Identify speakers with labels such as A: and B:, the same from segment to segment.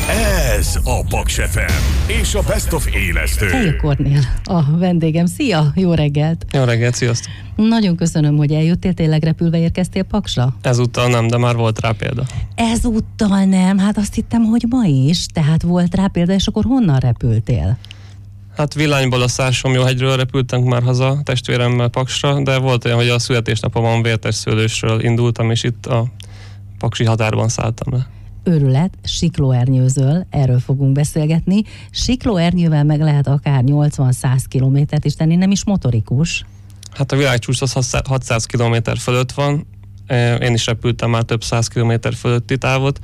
A: Ez a Paks FM és a Best of élesztő.
B: Helye Kornél a vendégem. Szia, jó reggelt!
C: Jó reggelt, sziasztok!
B: Nagyon köszönöm, hogy eljöttél, tényleg repülve érkeztél Paksra?
C: Ezúttal nem, de már volt rá példa.
B: Ezúttal nem, hát azt hittem, hogy ma is, tehát volt rá példa, és akkor honnan repültél?
C: Hát Villányból a Szársomjóhegyről repültünk már haza testvéremmel Paksra, de volt olyan, hogy a születésnapomon Vértesszőlősről indultam, és itt a paksi határban szálltam le.
B: Őrület, Siklóernyőzől, erről fogunk beszélgetni. Siklóernyővel meg lehet akár 80-100 kilométert is tenni, nem is motorikus.
C: Hát a világcsúcs az 600 kilométer fölött van, én is repültem már több 100 kilométer fölötti távot,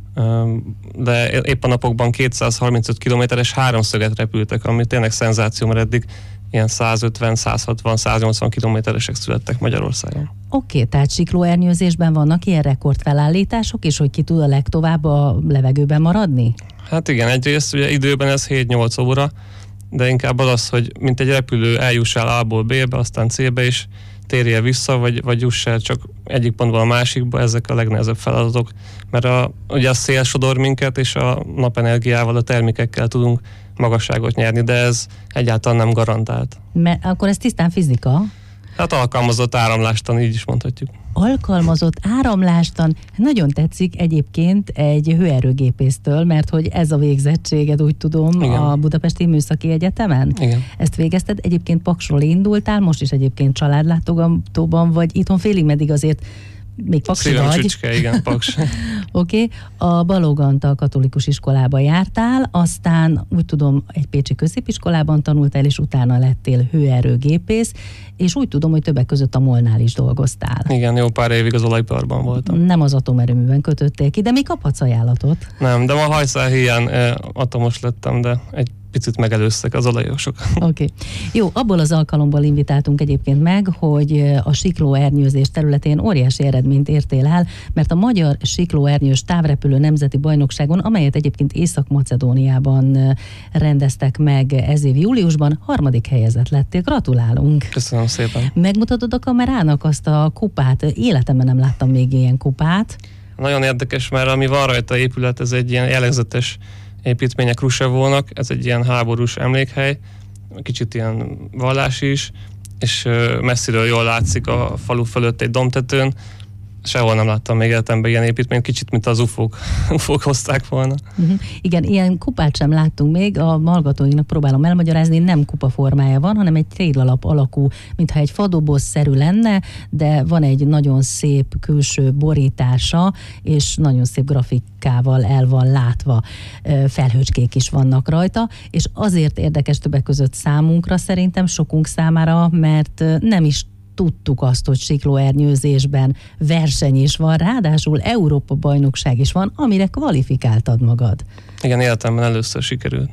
C: de épp a napokban 235 kilométeres háromszöget repültek, ami tényleg szenzáció, mert eddig ilyen 150, 160, 180 kilométeresek születtek Magyarországon.
B: Oké, tehát siklóernyőzésben vannak ilyen rekordfelállítások, és hogy ki tud a legtovább a levegőben maradni?
C: Hát igen, egyrészt ugye időben ez 7-8 óra, de inkább az, hogy mint egy repülő eljuss el A-ból B-be, aztán C-be is térje vissza, vagy juss el csak egyik pontból a másikba, ezek a legnehezebb feladatok, mert ugye a szél sodor minket, és a napenergiával, a termékekkel tudunk magasságot nyerni, de ez egyáltalán nem garantált.
B: Mert akkor ez tisztán fizika?
C: Hát alkalmazott áramlástan, így is mondhatjuk.
B: Alkalmazott áramlástan, nagyon tetszik egyébként egy hőerőgépésztől, mert hogy ez a végzettséged, úgy tudom, igen, a Budapesti Műszaki Egyetemen?
C: Igen.
B: Ezt végezted, egyébként Paksról indultál, most is egyébként családlátogatóban vagy, itthon félig meddig azért még paksi
C: Szívem
B: vagy.
C: Csücske, igen, Paks.
B: Oké. A Balogh Antal katolikus iskolába jártál, aztán úgy tudom, egy pécsi középiskolában tanultál, és utána lettél hőerőgépész, és úgy tudom, hogy többek között a MOL-nál is dolgoztál.
C: Igen, jó pár évig az olajiparban voltam.
B: Nem az atomerőműben kötöttél ki, de mi kaphatsz ajánlatot?
C: Nem, de ma hajszál híján atomos lettem, de egy picit megelőztek az olajosok.
B: Oké. Jó, abból az alkalomból invitáltunk egyébként meg, hogy a siklóernyőzés területén óriási eredményt értél el, mert a Magyar Siklóernyős Távrepülő Nemzeti Bajnokságon, amelyet egyébként Észak-Macedóniában rendeztek meg ez év júliusban, 3. helyezett lettél. Gratulálunk!
C: Köszönöm szépen!
B: Megmutatod a kamerának azt a kupát? Életemben nem láttam még ilyen kupát.
C: Nagyon érdekes, mert ami van rajta épület, ez egy ilyen jellegzetes építmény a Krusevónak, ez egy ilyen háborús emlékhely, kicsit ilyen vallási is, és messziről jól látszik a falu fölött egy domtetőn. Sehol nem láttam még életemben ilyen építményt, kicsit, mint az ufók hozták volna.
B: Igen, ilyen kupát sem láttunk még, a hallgatóinknak próbálom elmagyarázni, nem kupa formája van, hanem egy téglalap alakú, mintha egy fadoboz-szerű lenne, de van egy nagyon szép külső borítása, és nagyon szép grafikával el van látva, felhőcskék is vannak rajta, és azért érdekes többek között számunkra, szerintem sokunk számára, mert nem is tudtuk azt, hogy siklóernyőzésben verseny is van, ráadásul Európa-bajnokság is van, amire kvalifikáltad magad.
C: Igen, életemben először sikerült.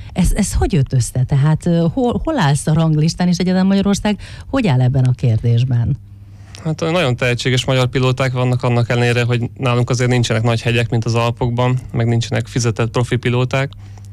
B: Ez hogy jött össze? Tehát hol állsz a ranglistán, és egyáltalán Magyarország hogy áll ebben a kérdésben?
C: Hát nagyon tehetséges magyar pilóták vannak, annak ellenére, hogy nálunk azért nincsenek nagy hegyek, mint az Alpokban, meg nincsenek fizetett profi pilóták,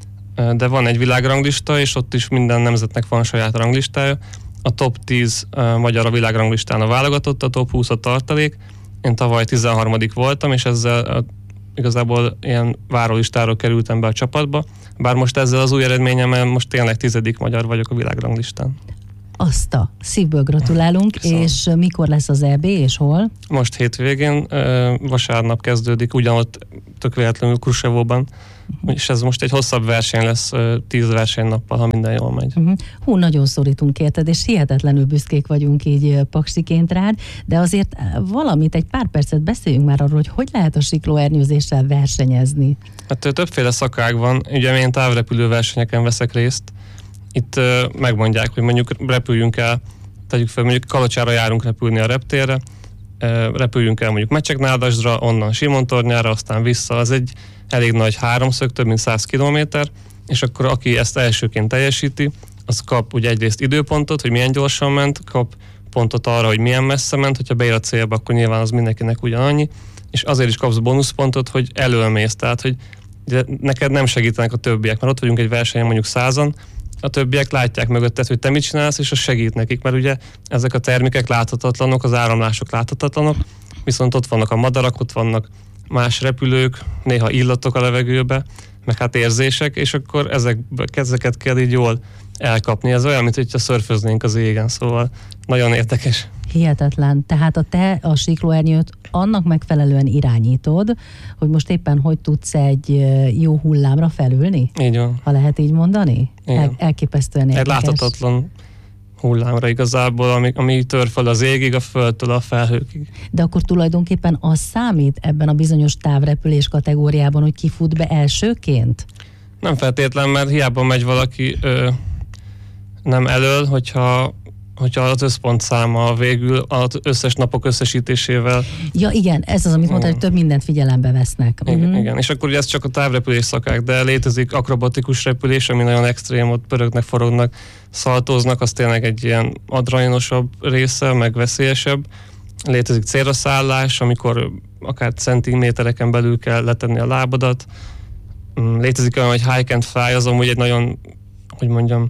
C: de van egy világranglista, és ott is minden nemzetnek van saját ranglistája. A top 10 magyar a világranglistán a válogatott, a top 20 a tartalék. Én tavaly 13. voltam, és ezzel igazából ilyen várólistáról kerültem be a csapatba. Bár most ezzel az új eredményemmel most tényleg 10. magyar vagyok a világranglistán.
B: Azt a szívből gratulálunk,
C: Köszönöm.
B: És mikor lesz az EB, és hol?
C: Most hétvégén, vasárnap kezdődik, ugyanott tök véletlenül Krusevóban, és ez most egy hosszabb verseny lesz, 10 versenynappal, ha minden jól megy.
B: Hú, nagyon szorítunk érted, és hihetetlenül büszkék vagyunk így paksiként rád, de azért valamit, egy pár percet beszéljünk már arról, hogy lehet a siklóernyőzéssel versenyezni.
C: Hát többféle szakág van, ugye én távrepülő versenyeken veszek részt. Itt megmondják, hogy mondjuk repüljünk el, tegyük fel, mondjuk Kalocsára járunk repülni a reptérre, repüljünk el mondjuk Mecseknádasdra, onnan Simontornyára, aztán vissza, az egy elég nagy háromszög, több mint 100 kilométer, és akkor aki ezt elsőként teljesíti, az kap ugye egyrészt időpontot, hogy milyen gyorsan ment, kap pontot arra, hogy milyen messze ment, hogyha beér a célba, akkor nyilván az mindenkinek ugyanannyi, és azért is kapsz bónuszpontot, hogy előmész, tehát hogy neked nem segítenek a többiek, mert ott vagyunk egy versenyen mondjuk 100-an, a többiek látják mögötted, hogy te mit csinálsz, és az segít nekik, mert ugye ezek a termékek láthatatlanok, az áramlások láthatatlanok, viszont ott vannak a madarak, ott vannak más repülők, néha illatok a levegőbe, meg hát érzések, és akkor ezeket kell így jól elkapni. Ez olyan, mint hogyha szörföznénk az égen, szóval nagyon érdekes.
B: Hihetetlen. Tehát a siklóernyőt annak megfelelően irányítod, hogy most éppen hogy tudsz egy jó hullámra felülni?
C: Így van.
B: Ha lehet így mondani? Elképesztően érdekes.
C: Egy láthatatlan hullámra igazából, ami tör fel az égig, a földtől a felhőkig.
B: De akkor tulajdonképpen az számít ebben a bizonyos távrepülés kategóriában, hogy ki fut be elsőként?
C: Nem feltétlen, mert hiába megy valaki nem elől, hogyha az összpontszáma végül az összes napok összesítésével.
B: Ja igen, ez az, amit mondtad, hogy több mindent figyelembe vesznek.
C: Igen, és akkor ugye ez csak a távrepülés szakák, de létezik akrobatikus repülés, ami nagyon extrém, ott pörögnek, forognak, szaltóznak, az tényleg egy ilyen adrenalinosabb része, meg veszélyesebb. Létezik célra szállás, amikor akár centimétereken belül kell letenni a lábadat. Létezik olyan, hogy hike and fly, az amúgy egy nagyon, hogy mondjam,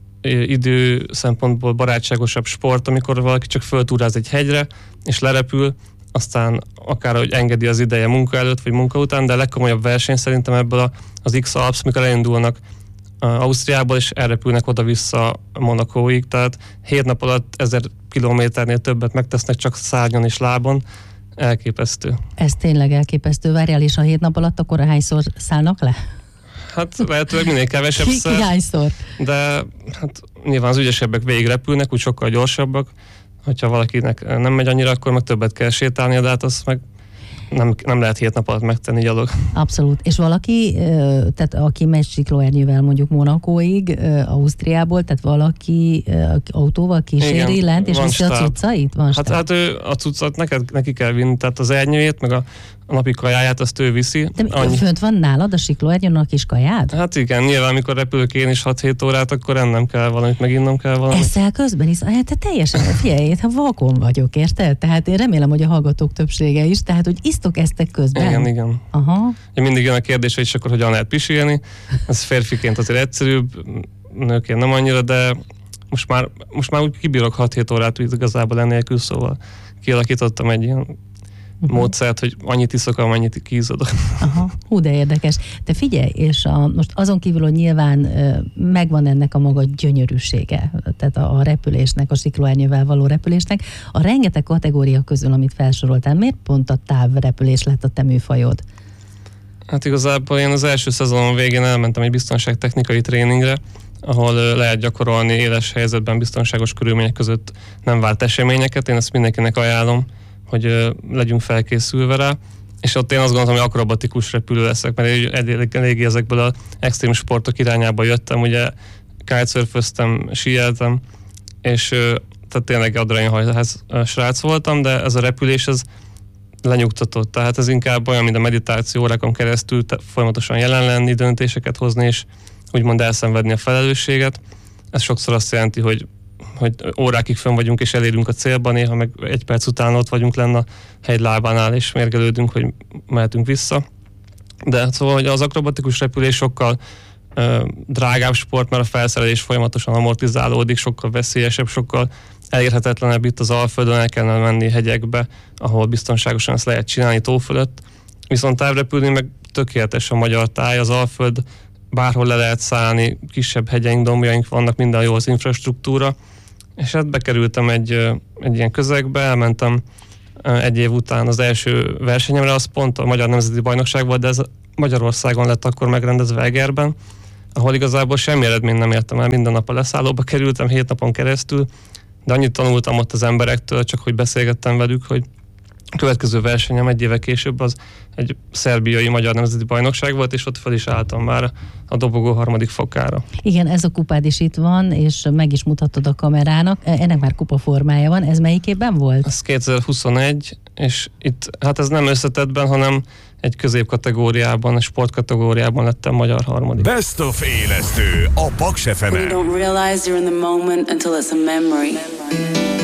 C: idő szempontból barátságosabb sport, amikor valaki csak föltúráz egy hegyre, és lerepül, aztán akár, hogy engedi az ideje munka előtt, vagy munka után, de a legkomolyabb verseny szerintem ebből az X-Alps, mikor elindulnak Ausztriából, és elrepülnek oda-vissza Monacóig, tehát 7 nap alatt 1000 kilométernél többet megtesznek csak szárnyon és lábon. Elképesztő. Ez
B: tényleg elképesztő. Várjál, és a 7 nap alatt akkor hányszor szállnak le?
C: Hát lehetőleg minél kevesebb szer.
B: Hányszor?
C: De hát nyilván az ügyesebbek végig repülnek, úgy sokkal gyorsabbak. Hogyha valakinek nem megy annyira, akkor meg többet kell sétálnia, de hát azt meg nem lehet 7 nap alatt megtenni gyalog.
B: Abszolút. És valaki, tehát aki megy siklóernyővel mondjuk Monacóig, Ausztriából, tehát valaki autóval kíséri lent, és viszi a cuccait?
C: Hát ő a cuccot neki kell vinni, tehát az ernyőjét, meg a napi kajáját, azt ő viszi.
B: De fönt van nálad a siklóernyőn a kis kajád?
C: Hát igen, nyilván amikor repülök én is 6-7 órát, akkor ennem kell valamit, meg innom kell valamit.
B: Eszel közben is? Hát te teljesen, figyelj, hát vakon vagyok, érted? Tehát én remélem, hogy a hallgatók többsége is, tehát hogy isztok-esztek közben.
C: Igen.
B: Aha.
C: Mindig jön a kérdés, hogy akkor hogyan lehet pisilni. Ez férfiként azért egyszerűbb, nőként nem annyira, de most már úgy kibírok 6-7 órát igazából ennélkül, szóval kialakítottam egy ilyen módszert, hogy annyit iszok, amennyit kiizzadok.
B: Aha, hú, de érdekes. Te figyelj, és most azon kívül, hogy nyilván megvan ennek a maga gyönyörűsége, tehát a repülésnek, a siklóernyővel való repülésnek, a rengeteg kategória közül, amit felsoroltál, miért pont a távrepülés lett a te műfajod?
C: Hát igazából én az első szezonon végén elmentem egy biztonságtechnikai tréningre, ahol lehet gyakorolni éles helyzetben, biztonságos körülmények között nem várt eseményeket. Én ezt mindenkinek ajánlom, hogy legyünk felkészülve rá, és ott én azt gondoltam, hogy akrobatikus repülő leszek, mert eléggé ezekből az extrém sportok irányába jöttem, ugye kitesurföztem, síeltem, és tehát tényleg adrenalinhajtás srác voltam, de ez a repülés, ez lenyugtatott, tehát ez inkább olyan, mint a meditáció, órákon keresztül folyamatosan jelen lenni, döntéseket hozni, és úgymond elszenvedni a felelősséget. Ez sokszor azt jelenti, hogy órákig fönn vagyunk és elérünk a célba, néha meg 1 perc után ott vagyunk lenne a hegylábánál, és mérgelődünk, hogy mehetünk vissza. De szóval, hogy az akrobatikus repülés sokkal drágább sport, mert a felszerelés folyamatosan amortizálódik, sokkal veszélyesebb, sokkal elérhetetlenebb itt az Alföldön, el kellene menni hegyekbe, ahol biztonságosan ezt lehet csinálni tó fölött. Viszont távrepülni meg tökéletes a magyar táj, az Alföld, bárhol le lehet szállni, kisebb hegyeink, dombjaink vannak, minden jó az infrastruktúra, és hát bekerültem egy ilyen közegbe, elmentem 1 év után az első versenyemre, az pont a Magyar Nemzeti Bajnokság volt, de ez Magyarországon lett akkor megrendezve Egerben, ahol igazából semmi eredményt nem értem el, minden nap a leszállóba kerültem 7 napon keresztül, de annyit tanultam ott az emberektől, csak hogy beszélgettem velük, hogy a következő versenyem 1 éve később az egy szerbiai Magyar Nemzeti Bajnokság volt, és ott fel is álltam már a dobogó 3. fokára.
B: Igen, ez a kupád is itt van, és meg is mutatod a kamerának. Ennek már kupaformája van. Ez melyik évben volt?
C: Ez 2021, és itt, hát ez nem összetettben, hanem egy középkategóriában, a sportkategóriában lettem magyar 3.
A: Best of élesztő a Paks FM-en.
D: You don't realize you're in the moment until it's a memory.